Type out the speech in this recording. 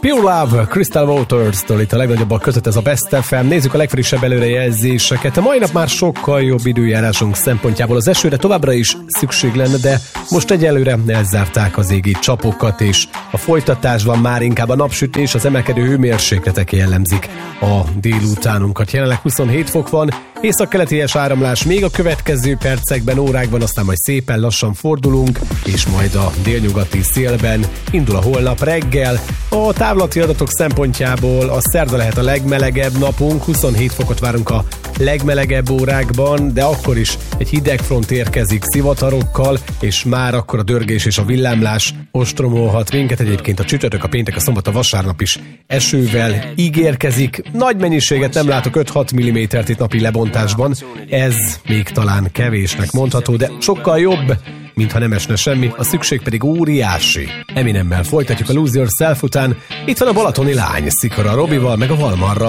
Pure Love, Crystal Waters-től itt a legnagyobbak között ez a Best FM. Nézzük a legfrissebb előrejelzéseket. A mai nap már sokkal jobb időjárásunk szempontjából. Az esőre továbbra is szükség lenne, de most egyelőre elzárták az égi csapokat, és a folytatásban már inkább a napsütés, az emelkedő hőmérsékletek jellemzik a délutánunkat. Jelenleg 27 fok van, északkeleti áramlás még a következő percekben, órákban, aztán majd szépen lassan fordulunk, és majd a délnyugati szélben indul a holnap reggel. A távlati adatok szempontjából a szerda lehet a legmelegebb napunk, 27 fokot várunk a legmelegebb órákban, de akkor is egy hideg front érkezik szivatarokkal, és már akkor a dörgés és a villámlás ostromolhat minket. Egyébként a csütörtök, a péntek, a szombat, a vasárnap is esővel ígérkezik. Nagy mennyiséget nem látok, 5-6 mm-t itt napi lebontásban. Ez még talán kevésnek mondható, de sokkal jobb, mintha nem esne semmi, a szükség pedig óriási. Eminemmel folytatjuk a Lose Yourself után. Itt van a balatoni lány, Szikora Robival, meg a Valmarral.